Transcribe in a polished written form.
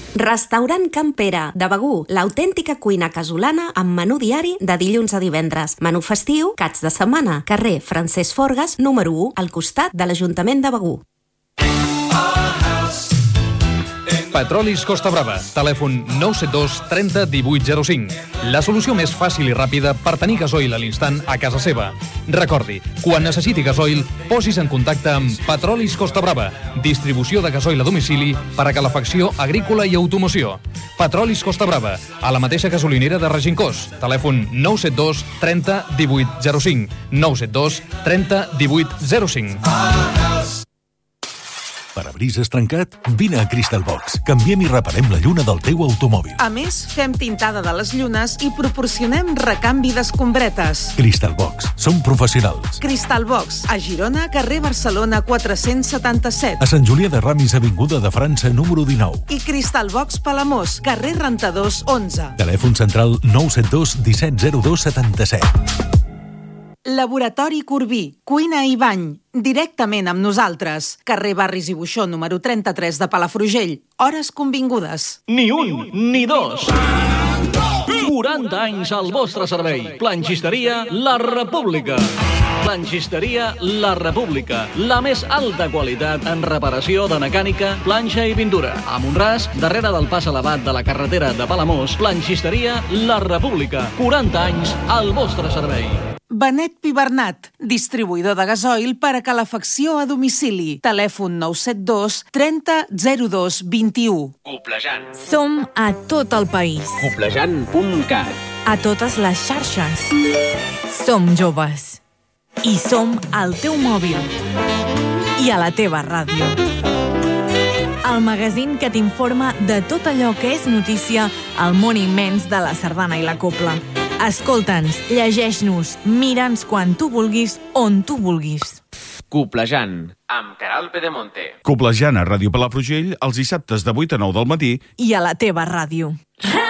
Restaurant Can Pere, de Begur, l'autèntica cuina casolana amb menú diari de dilluns a divendres. Menú festiu, caps de setmana. Carrer Francesc Forgas, número 1, al costat de l'Ajuntament de Begur. Petrolis Costa Brava. Telèfon 972 30 18 05. La solució més fàcil i ràpida per tenir gasoil a l'instant a casa seva. Recordi, quan necessiti gasoil, posis en contacte amb Petrolis Costa Brava. Distribució de gasoil a domicili per a calefacció agrícola i automoció. Petrolis Costa Brava, a la mateixa gasolinera de Regencós. Telèfon 972 30 18 05. 972 30 18 05. Parabrises trencat? Vine a Crystal Box. Canviem i reparem la lluna del teu automòbil. A més, fem tintada de les llunes i proporcionem recanvi d'escombretes. Crystal Box. Som professionals. Crystal Box, a Girona, carrer Barcelona 477. A Sant Julià de Ramis, avinguda de França, número 19. I Crystal Box Palamós, carrer Rentadors 11. Telèfon central 972 17 02 77. Laboratori Corbí, cuina i bany, directament amb nosaltres. Carrer Barris i Buixó, número 33 de Palafrugell. Hores convingudes. Ni un, ni dos. 40 anys al vostre servei. Planxisteria La República. Planxisteria La República. La més alta qualitat en reparació de mecànica, planxa i pintura. A Montràs, darrere del pas elevat de la carretera de Palamós, Planxisteria La República. 40 anys al vostre servei. Benet Pibernat, distribuïdor de gasoil per a calefacció a domicili. Telèfon 972 30 02 21. Coplejant. Som a tot el país. Coplejant.cat. A totes les xarxes. Som joves. I som al teu mòbil. I a la teva ràdio. El magazín que t'informa de tot allò que és notícia al món immens de la sardana i la copla. Escolta'ns, llegeix-nos, mira'ns quan tu vulguis, on tu vulguis. Coplejant, amb Caral Pedemonte. Coplejant a Ràdio Palafrugell els dissabtes de 8 a 9 del matí i a la teva ràdio.